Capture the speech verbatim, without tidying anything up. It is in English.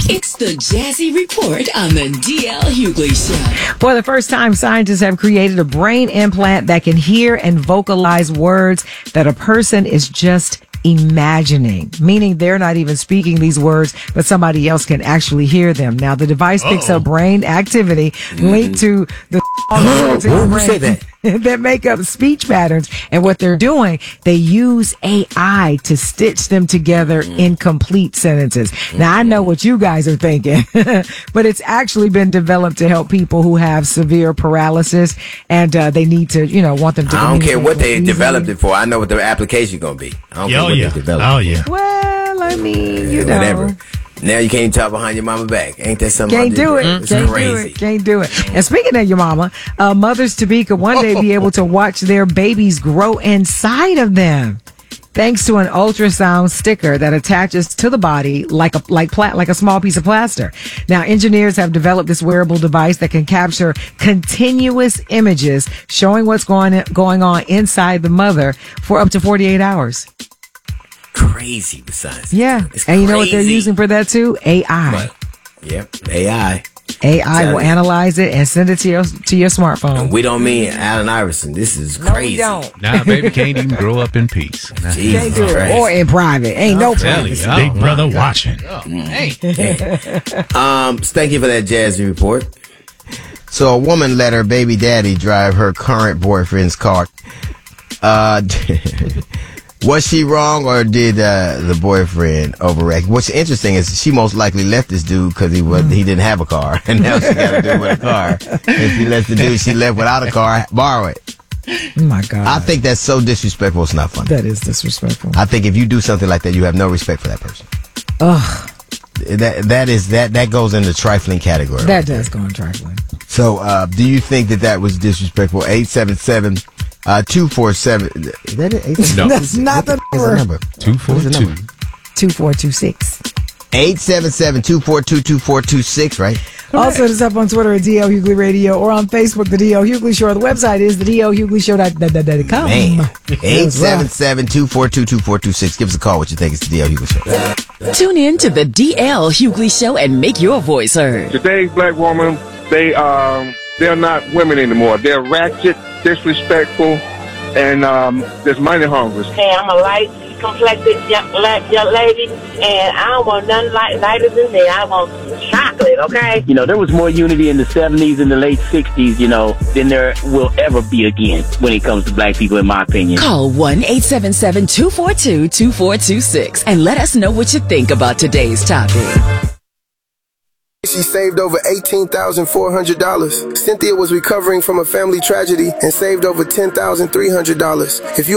It's the Jazzy Report on the D L Hughley Show. For the first time, scientists have created a brain implant that can hear and vocalize words that a person is just imagining, meaning they're not even speaking these words, but somebody else can actually hear them. Now, the device picks Uh-oh. up brain activity linked to the Who said that? that make up speech patterns. And what they're doing, they use A I to stitch them together in complete sentences. Now, I know what you guys are thinking, but it's actually been developed to help people who have severe paralysis and uh, they need to, you know, want them to. I don't care what they easily. developed it for. I know what the application going to be. I don't care Oh, what yeah. they developed. Oh, yeah. Well, I mean, you know. Whatever. Now you can't talk behind your mama back. Ain't that something? Can't do it. It's Can't crazy. do it. Can't do it. And speaking of your mama, uh, mothers to be could one day be able to watch their babies grow inside of them, thanks to an ultrasound sticker that attaches to the body like a like pla- like a small piece of plaster. Now, engineers have developed this wearable device that can capture continuous images showing what's going going on inside the mother for up to forty-eight hours. Crazy besides. Yeah. It's And you know what they're crazy. using for that too? A I. What? Yep. A I. A I Tell will you. analyze it and send it to your to your smartphone. And we don't mean Allen Iverson. This is No, we crazy. don't. Nah, baby can't even grow up in peace. Nah. Jesus Can't do it. Christ. Or in private. Ain't no Tell you, privacy. oh, Big my brother God. watching. Oh, hey. Um, thank you for that Jazzy report. So a woman let her baby daddy drive her current boyfriend's car. Uh, was she wrong or did uh, the boyfriend overreact? What's interesting is she most likely left this dude because he was he didn't have a car, and now she got to do it with a car. If she lets the dude she left without a car borrow it. Oh my God. I think that's so disrespectful. It's not funny. that is disrespectful. I think if you do something like that, you have no respect for that person. Ugh. That that is that that goes in the trifling category. That does go in trifling. So, uh, do you think that that was disrespectful? eight seven seven, two four seven Is that it? eight seven seven No. That's not the What's the number? Two four What is the two. number? two four two six. eight seven seven, two four two, two four two six, right? Also, hit us up on Twitter at D L Hughley Radio or on Facebook, The D L Hughley Show. The website is the D L Hughley Show dot com. Man. eight seven seven, two four two, two four two six. Give us a call what you think. It's the D L Hughley Show. Tune in to the D L Hughley Show and make your voice heard. Today's black woman, they um they're not women anymore. They're ratchet, disrespectful, and um there's money hungry. Hey, I'm a light complected young, la- young lady, and I don't want nothing light, lighter than that. I want chocolate, okay? You know, there was more unity in the seventies and the late sixties, you know, than there will ever be again when it comes to black people, in my opinion. Call one eight seven seven, two four two, two four two six and let us know what you think about today's topic. She saved over eighteen thousand four hundred dollars. Cynthia was recovering from a family tragedy and saved over ten thousand three hundred dollars. If you